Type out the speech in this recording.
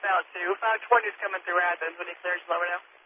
southbound 2. 520 is coming through Athens. When he clears, let me know.